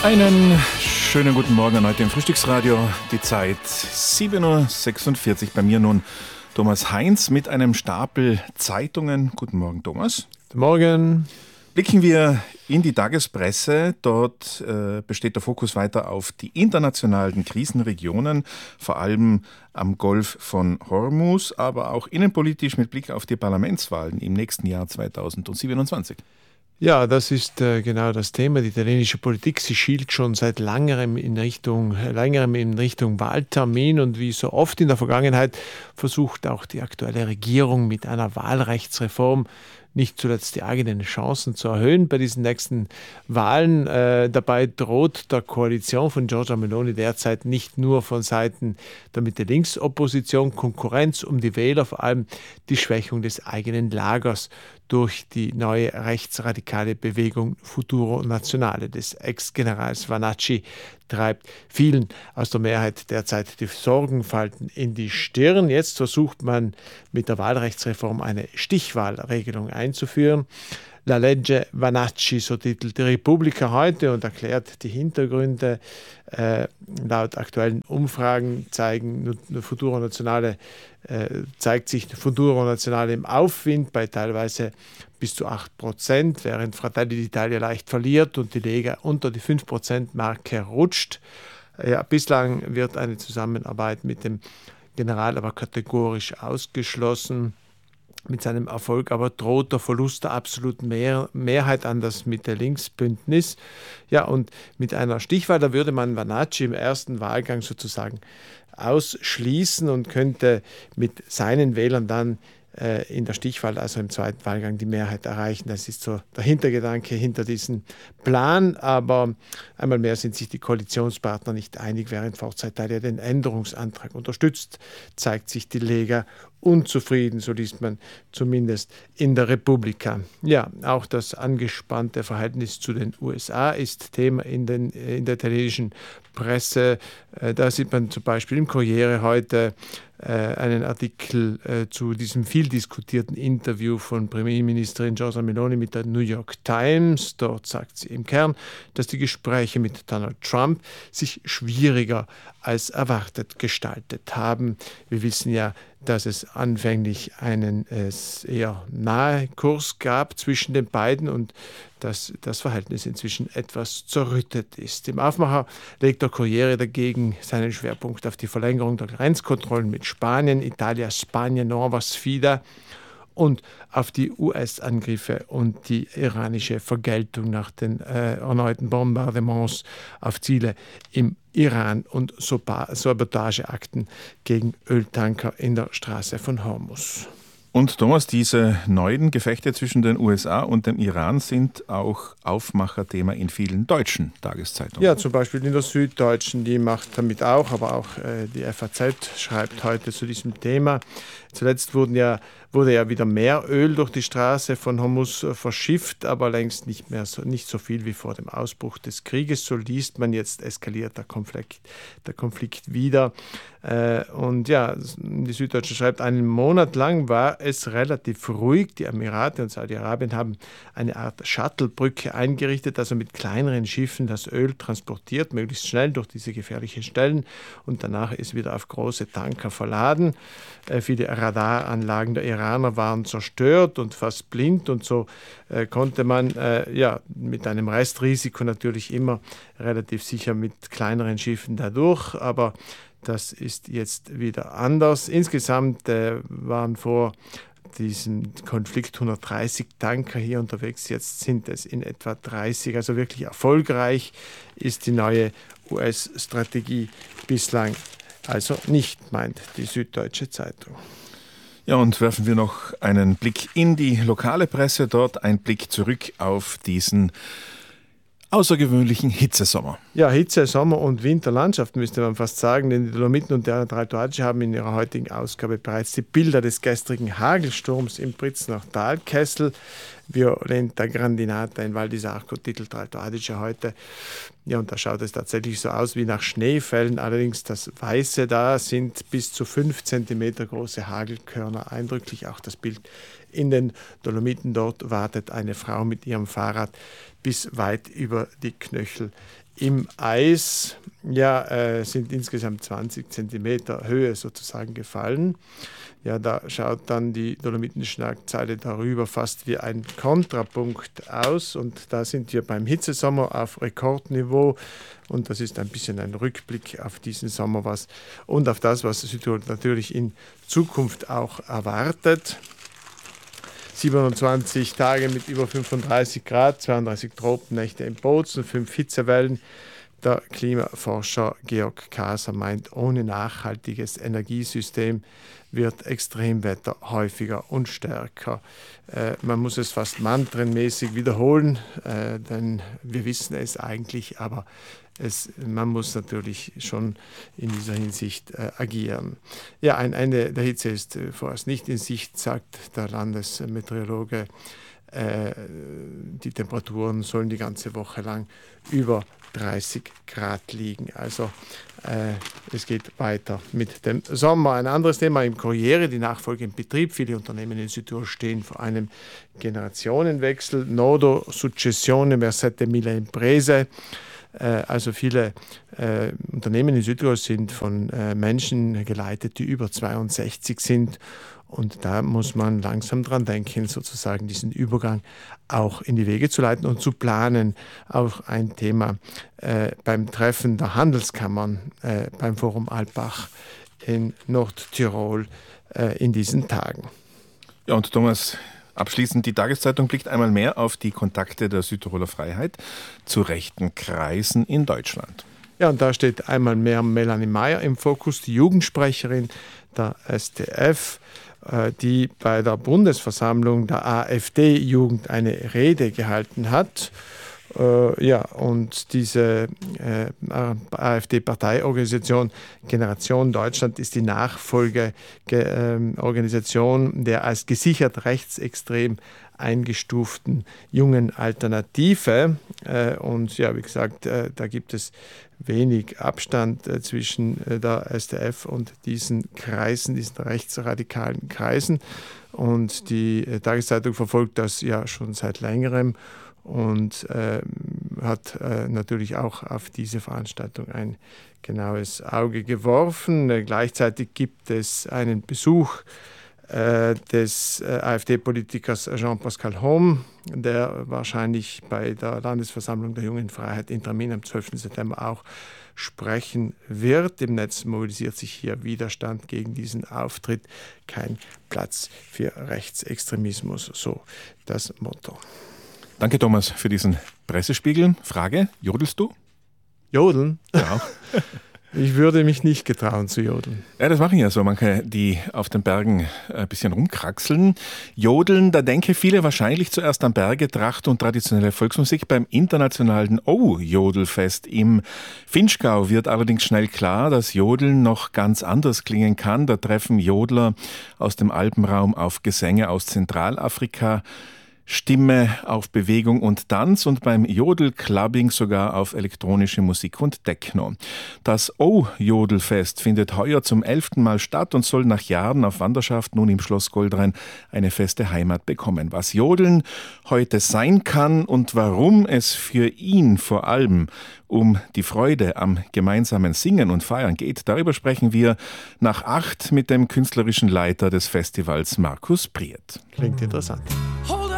Einen schönen guten Morgen an heute im Frühstücksradio. Die Zeit 7.46 Uhr. Bei mir nun Thomas Heinz mit einem Stapel Zeitungen. Guten Morgen, Thomas. Guten Morgen. Blicken wir in die Tagespresse. Dort besteht der Fokus weiter auf die internationalen Krisenregionen, vor allem am Golf von Hormuz, aber auch innenpolitisch mit Blick auf die Parlamentswahlen im nächsten Jahr 2027. Ja, das ist genau das Thema. Die italienische Politik, sie schielt schon seit längerem in Richtung Wahltermin, und wie so oft in der Vergangenheit versucht auch die aktuelle Regierung mit einer Wahlrechtsreform nicht zuletzt die eigenen Chancen zu erhöhen bei diesen nächsten Wahlen. Dabei droht der Koalition von Giorgia Meloni derzeit nicht nur von Seiten der Mitte-Links-Opposition Konkurrenz um die Wähler, vor allem die Schwächung des eigenen Lagers durch die neue rechtsradikale Bewegung Futuro Nazionale des Ex-Generals Vanacci treibt vielen aus der Mehrheit derzeit die Sorgenfalten in die Stirn. Jetzt versucht man mit der Wahlrechtsreform eine Stichwahlregelung einzuführen. La Legge Vanacci, so titelt die Repubblica heute und erklärt die Hintergründe. Laut aktuellen Umfragen zeigt sich Futuro Nazionale im Aufwind bei teilweise bis zu 8%, während Fratelli d'Italia leicht verliert und die Lega unter die 5%-Marke rutscht. Ja, bislang wird eine Zusammenarbeit mit dem General aber kategorisch ausgeschlossen. Mit seinem Erfolg aber droht der Verlust der absoluten Mehrheit an das Mitte-Links-Bündnis. Ja, und mit einer Stichwahl, da würde man Vanacci im ersten Wahlgang sozusagen ausschließen und könnte mit seinen Wählern dann in der Stichwahl, also im zweiten Wahlgang, die Mehrheit erreichen. Das ist so der Hintergedanke hinter diesem Plan. Aber einmal mehr sind sich die Koalitionspartner nicht einig. Während Forza Italia den Änderungsantrag unterstützt, zeigt sich die Lega unzufrieden, so liest man zumindest in der Repubblica. Ja, auch das angespannte Verhältnis zu den USA ist Thema in der italienischen Presse. Da sieht man zum Beispiel im Corriere heute einen Artikel zu diesem viel diskutierten Interview von Premierministerin Giorgia Meloni mit der New York Times. Dort sagt sie im Kern, dass die Gespräche mit Donald Trump sich schwieriger als erwartet gestaltet haben. Wir wissen ja, dass es anfänglich einen eher nahe Kurs gab zwischen den beiden und dass das Verhältnis inzwischen etwas zerrüttet ist. Im Aufmacher legt der Corriere dagegen seinen Schwerpunkt auf die Verlängerung der Grenzkontrollen mit Spanien, Italia, Spanien, Nuova Sfida, und auf die US-Angriffe und die iranische Vergeltung nach den erneuten Bombardements auf Ziele im Iran und Sabotageakten gegen Öltanker in der Straße von Hormuz. Und Thomas, diese neuen Gefechte zwischen den USA und dem Iran sind auch Aufmacherthema in vielen deutschen Tageszeitungen. Ja, zum Beispiel in der Süddeutschen, die macht damit auch, aber auch die FAZ schreibt heute zu diesem Thema. Zuletzt wurde ja wieder mehr Öl durch die Straße von Hormuz verschifft, aber längst nicht so viel wie vor dem Ausbruch des Krieges. So liest man, jetzt eskaliert der Konflikt wieder. Und ja, die Süddeutsche schreibt, einen Monat lang war es relativ ruhig. Die Emirate und Saudi-Arabien haben eine Art Shuttlebrücke eingerichtet, also mit kleineren Schiffen das Öl transportiert, möglichst schnell durch diese gefährlichen Stellen, und danach ist wieder auf große Tanker verladen. Viele Radaranlagen der Iraner waren zerstört und fast blind, und so konnte man mit einem Restrisiko natürlich immer relativ sicher mit kleineren Schiffen dadurch, aber das ist jetzt wieder anders. Insgesamt waren vor diesem Konflikt 130 Tanker hier unterwegs, jetzt sind es in etwa 30. Also wirklich erfolgreich ist die neue US-Strategie bislang also nicht, meint die Süddeutsche Zeitung. Ja, und werfen wir noch einen Blick in die lokale Presse, dort ein Blick zurück auf diesen außergewöhnlichen Hitzesommer. Ja, Hitze, Sommer und Winterlandschaft müsste man fast sagen, denn die Dolomiten und der Alto Adige haben in ihrer heutigen Ausgabe bereits die Bilder des gestrigen Hagelsturms im Pritzner Talkessel, Violenta Grandinata in Val di Sarco, titelt Alto Adige heute. Ja, und da schaut es tatsächlich so aus wie nach Schneefällen, allerdings das Weiße da sind bis zu 5 cm große Hagelkörner, eindrücklich auch das Bild in den Dolomiten. Dort wartet eine Frau mit ihrem Fahrrad bis weit über die Knöchel im Eis sind insgesamt 20 Zentimeter Höhe sozusagen gefallen. Ja, da schaut dann die Dolomitenschlagzeile darüber fast wie ein Kontrapunkt aus. Und da sind wir beim Hitzesommer auf Rekordniveau. Und das ist ein bisschen ein Rückblick auf diesen Sommer und auf das, was Südtirol natürlich in Zukunft auch erwartet. 27 Tage mit über 35 Grad, 32 Tropennächte in Bozen, 5 Hitzewellen. Der Klimaforscher Georg Kaser meint, ohne nachhaltiges Energiesystem wird Extremwetter häufiger und stärker. Man muss es fast mantrenmäßig wiederholen, denn wir wissen es eigentlich, aber man muss natürlich schon in dieser Hinsicht agieren. Ja, ein Ende der Hitze ist vorerst nicht in Sicht, sagt der Landesmeteorologe. Die Temperaturen sollen die ganze Woche lang über 30 Grad liegen. Also es geht weiter mit dem Sommer. Ein anderes Thema im Corriere, die Nachfolge im Betrieb. Viele Unternehmen in Südtirol stehen vor einem Generationenwechsel. Nodo successione versette mille imprese. Also viele Unternehmen in Südtirol sind von Menschen geleitet, die über 62 sind. Und da muss man langsam dran denken, sozusagen diesen Übergang auch in die Wege zu leiten und zu planen. Auch ein Thema beim Treffen der Handelskammern beim Forum Alpbach in Nordtirol in diesen Tagen. Ja, und Thomas, abschließend, die Tageszeitung blickt einmal mehr auf die Kontakte der Südtiroler Freiheit zu rechten Kreisen in Deutschland. Ja, und da steht einmal mehr Melanie Meyer im Fokus, die Jugendsprecherin der StF, die bei der Bundesversammlung der AfD-Jugend eine Rede gehalten hat. Und diese AfD-Parteiorganisation Generation Deutschland ist die Nachfolgeorganisation der als gesichert rechtsextrem eingestuften Jungen Alternative. Und ja, wie gesagt, da gibt es wenig Abstand zwischen der StF und diesen Kreisen, diesen rechtsradikalen Kreisen. Und die Tageszeitung verfolgt das ja schon seit längerem und hat natürlich auch auf diese Veranstaltung ein genaues Auge geworfen. Gleichzeitig gibt es einen Besuch des AfD-Politikers Jean-Pascal Homme, der wahrscheinlich bei der Landesversammlung der Jungen Freiheit in Termin am 12. September auch sprechen wird. Im Netz mobilisiert sich hier Widerstand gegen diesen Auftritt. Kein Platz für Rechtsextremismus, so das Motto. Danke, Thomas, für diesen Pressespiegel. Frage, jodelst du? Jodeln? Ja. Ich würde mich nicht getrauen zu jodeln. Ja, das machen ja so manche, die auf den Bergen ein bisschen rumkraxeln. Jodeln, da denken viele wahrscheinlich zuerst an Berge, Tracht und traditionelle Volksmusik. Beim internationalen Jodelfest im Vinschgau wird allerdings schnell klar, dass Jodeln noch ganz anders klingen kann. Da treffen Jodler aus dem Alpenraum auf Gesänge aus Zentralafrika, Stimme auf Bewegung und Tanz und beim Jodelclubbing sogar auf elektronische Musik und Techno. Das Jodelfest findet heuer zum 11. Mal statt und soll nach Jahren auf Wanderschaft nun im Schloss Goldrhein eine feste Heimat bekommen. Was Jodeln heute sein kann und warum es für ihn vor allem um die Freude am gemeinsamen Singen und Feiern geht, darüber sprechen wir nach 8 mit dem künstlerischen Leiter des Festivals, Markus Priet. Klingt interessant.